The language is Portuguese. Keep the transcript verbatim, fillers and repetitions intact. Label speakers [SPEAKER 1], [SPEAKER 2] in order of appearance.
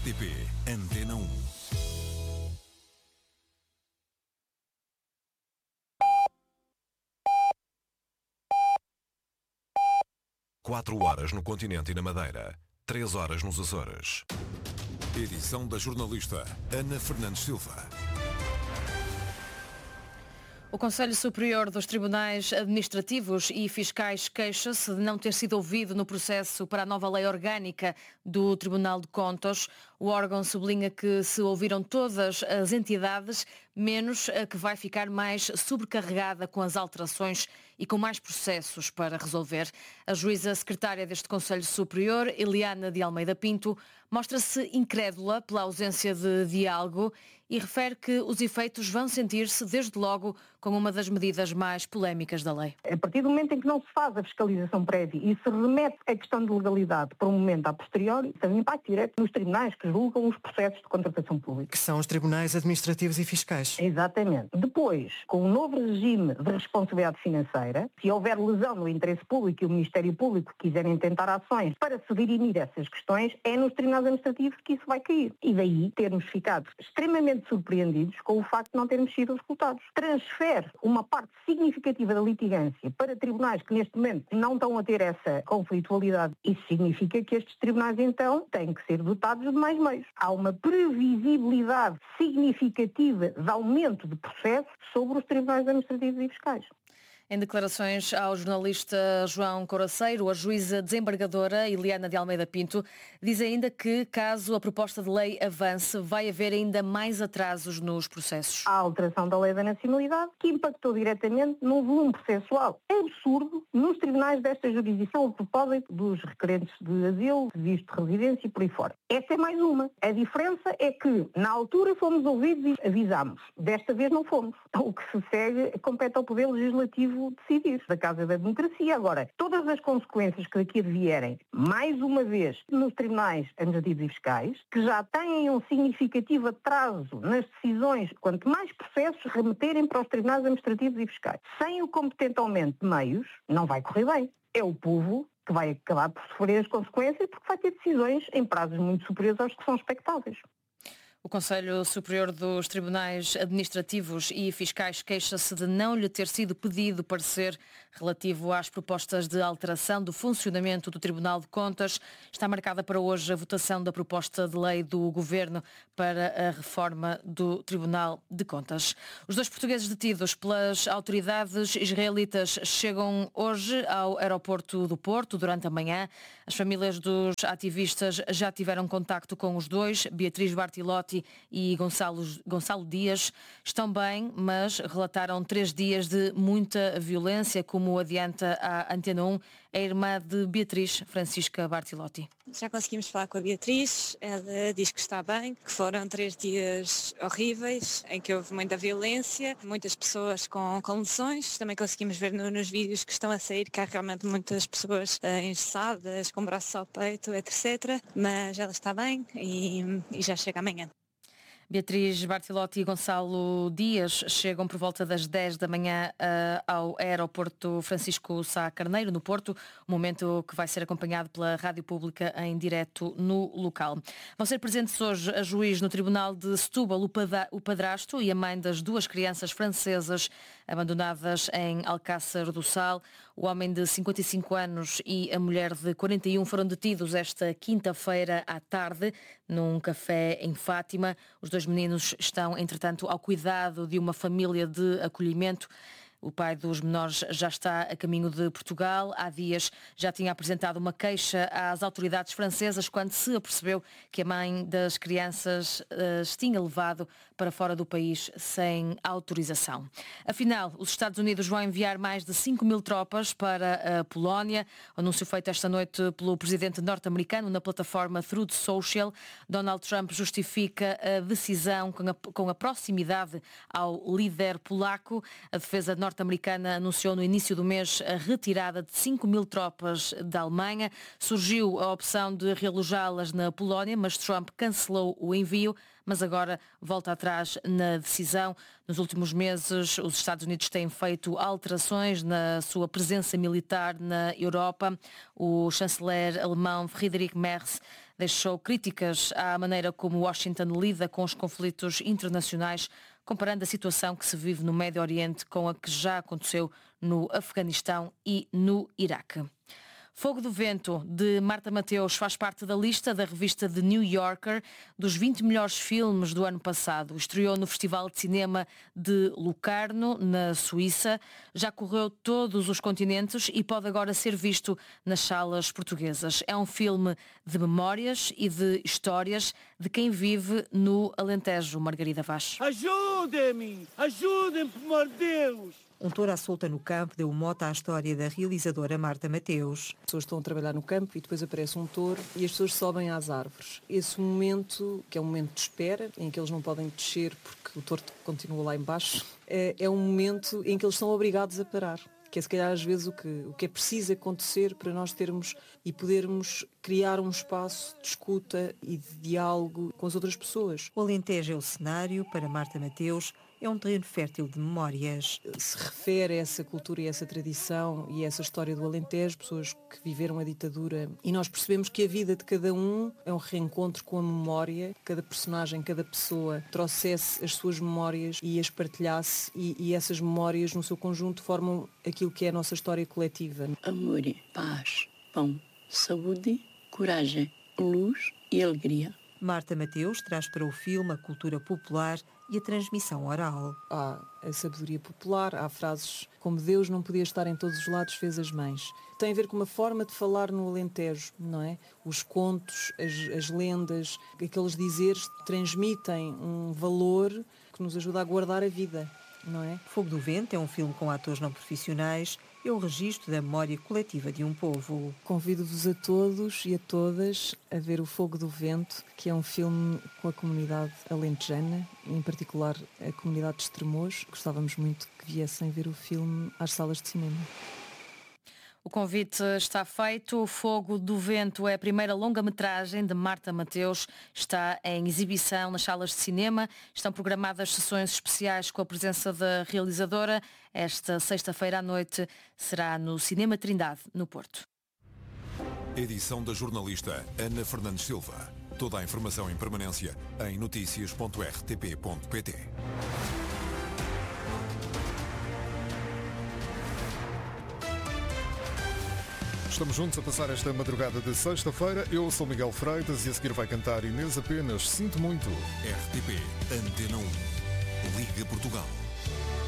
[SPEAKER 1] T P Antena um. Quatro horas no continente e na Madeira. Três horas nos Açores. Edição da jornalista Ana Fernandes Silva.
[SPEAKER 2] O Conselho Superior dos Tribunais Administrativos e Fiscais queixa-se de não ter sido ouvido no processo para a nova lei orgânica do Tribunal de Contas. O órgão sublinha que se ouviram todas as entidades, menos a que vai ficar mais sobrecarregada com as alterações e com mais processos para resolver. A juíza secretária deste Conselho Superior, Eliana de Almeida Pinto, mostra-se incrédula pela ausência de diálogo e refere que os efeitos vão sentir-se desde logo com uma das medidas mais polémicas da lei.
[SPEAKER 3] A partir do momento em que não se faz a fiscalização prévia e se remete a questão de legalidade para um momento a posteriori, tem um impacto direto nos tribunais que julgam os processos de contratação pública.
[SPEAKER 4] Que são os tribunais administrativos e fiscais.
[SPEAKER 3] Exatamente. Depois, com o novo regime de responsabilidade financeira, se houver lesão no interesse público e o Ministério Público quiserem tentar ações para se dirimir essas questões, é nos tribunais administrativos que isso vai cair. E daí termos ficado extremamente surpreendidos com o facto de não termos sido escutados. Transfere uma parte significativa da litigância para tribunais que neste momento não estão a ter essa conflitualidade. Isso significa que estes tribunais então têm que ser dotados de mais meios. Há uma previsibilidade significativa de aumento de processos sobre os tribunais administrativos e fiscais.
[SPEAKER 2] Em declarações ao jornalista João Coraceiro, a juíza desembargadora Eliana de Almeida Pinto diz ainda que, caso a proposta de lei avance, vai haver ainda mais atrasos nos processos.
[SPEAKER 3] A alteração da lei da nacionalidade, que impactou diretamente num volume processual absurdo nos tribunais desta jurisdição a propósito dos requerentes de asilo, visto de residência e por aí fora. Esta é mais uma. A diferença é que, na altura, fomos ouvidos e avisámos. Desta vez não fomos. O que se segue compete ao Poder Legislativo decidir, da Casa da Democracia. Agora, todas as consequências que daqui vierem, mais uma vez, nos tribunais administrativos e fiscais, que já têm um significativo atraso nas decisões, quanto mais processos remeterem para os tribunais administrativos e fiscais, sem o competente aumento de meios, não vai correr bem. É o povo que vai acabar por sofrer as consequências porque vai ter decisões em prazos muito superiores aos que são expectáveis.
[SPEAKER 2] O Conselho Superior dos Tribunais Administrativos e Fiscais queixa-se de não lhe ter sido pedido parecer relativo às propostas de alteração do funcionamento do Tribunal de Contas. Está marcada para hoje a votação da proposta de lei do Governo para a reforma do Tribunal de Contas. Os dois portugueses detidos pelas autoridades israelitas chegam hoje ao aeroporto do Porto durante a manhã. As famílias dos ativistas já tiveram contacto com os dois, Beatriz Bartilotti e Gonçalo, Gonçalo Dias. Estão bem, mas relataram três dias de muita violência, como adianta a Antena um, a irmã de Beatriz, Francisca Bartilotti.
[SPEAKER 5] Já conseguimos falar com a Beatriz, ela diz que está bem, que foram três dias horríveis, em que houve muita violência, muitas pessoas com, com lesões. Também conseguimos ver no, nos vídeos que estão a sair que há realmente muitas pessoas uh, engessadas, com braços ao peito, etcétera. Mas ela está bem e, e já chega amanhã.
[SPEAKER 2] Beatriz Bartilotti e Gonçalo Dias chegam por volta das dez da manhã uh, ao aeroporto Francisco Sá Carneiro, no Porto, um momento que vai ser acompanhado pela Rádio Pública em direto no local. Vão ser presentes hoje a juiz no Tribunal de Setúbal, o padrasto e a mãe das duas crianças francesas abandonadas em Alcácer do Sal. O homem de cinquenta e cinco anos e a mulher de quarenta e um foram detidos esta quinta-feira à tarde num café em Fátima. Os dois Os meninos estão, entretanto, ao cuidado de uma família de acolhimento. O pai dos menores já está a caminho de Portugal. Há dias já tinha apresentado uma queixa às autoridades francesas quando se apercebeu que a mãe das crianças uh, as tinha levado para fora do país sem autorização. Afinal, os Estados Unidos vão enviar mais de cinco mil tropas para a Polónia. O anúncio feito esta noite pelo presidente norte-americano na plataforma Truth Social. Donald Trump justifica a decisão com a, com a proximidade ao líder polaco. A defesa norte norte-americana anunciou no início do mês a retirada de cinco mil tropas da Alemanha. Surgiu a opção de realojá-las na Polónia, mas Trump cancelou o envio, mas agora volta atrás na decisão. Nos últimos meses, os Estados Unidos têm feito alterações na sua presença militar na Europa. O chanceler alemão Friedrich Merz deixou críticas à maneira como Washington lida com os conflitos internacionais, comparando a situação que se vive no Médio Oriente com a que já aconteceu no Afeganistão e no Iraque. Fogo do Vento, de Marta Mateus, faz parte da lista da revista The New Yorker dos vinte melhores filmes do ano passado. Estreou no Festival de Cinema de Locarno, na Suíça. Já correu todos os continentes e pode agora ser visto nas salas portuguesas. É um filme de memórias e de histórias de quem vive no Alentejo. Margarida Vaz.
[SPEAKER 6] Ajudem-me! Ajudem-me, por amor de Deus!
[SPEAKER 7] Um touro à solta no campo deu mote à história da realizadora Marta Mateus.
[SPEAKER 8] As pessoas estão a trabalhar no campo e depois aparece um touro e as pessoas sobem às árvores. Esse momento, que é um momento de espera, em que eles não podem descer porque o touro continua lá embaixo, é um momento em que eles são obrigados a parar. Que é se calhar às vezes o que, o que é preciso acontecer para nós termos e podermos criar um espaço de escuta e de diálogo com as outras pessoas.
[SPEAKER 7] O Alentejo é o cenário, para Marta Mateus, é um terreno fértil de memórias.
[SPEAKER 8] Se refere a essa cultura e essa tradição e essa história do Alentejo, pessoas que viveram a ditadura, e nós percebemos que a vida de cada um é um reencontro com a memória, cada personagem, cada pessoa trouxesse as suas memórias e as partilhasse e, e essas memórias no seu conjunto formam aquilo que é a nossa história coletiva.
[SPEAKER 9] Amor, paz, pão, saúde, coragem, luz e alegria.
[SPEAKER 7] Marta Mateus traz para o filme a cultura popular e a transmissão oral.
[SPEAKER 8] Há a sabedoria popular, há frases como Deus não podia estar em todos os lados, fez as mães. Tem a ver com uma forma de falar no Alentejo, não é? Os contos, as, as lendas, aqueles dizeres transmitem um valor que nos ajuda a guardar a vida, não é?
[SPEAKER 7] Fogo do Vento é um filme com atores não profissionais, é o registro da memória coletiva de um povo.
[SPEAKER 8] Convido-vos a todos e a todas a ver o Fogo do Vento, que é um filme com a comunidade alentejana, em particular a comunidade de Estremoz. Gostávamos muito que viessem ver o filme às salas de cinema.
[SPEAKER 2] O convite está feito. O Fogo do Vento é a primeira longa-metragem de Marta Mateus. Está em exibição nas salas de cinema. Estão programadas sessões especiais com a presença da realizadora. Esta sexta-feira à noite será no Cinema Trindade, no Porto.
[SPEAKER 1] Edição da jornalista Ana Fernandes Silva. Toda a informação em permanência em notícias ponto r t p ponto p t.
[SPEAKER 10] Estamos juntos a passar esta madrugada de sexta-feira. Eu sou Miguel Freitas e a seguir vai cantar Inês Apenas. Sinto muito.
[SPEAKER 1] R T P Antena um. Liga Portugal.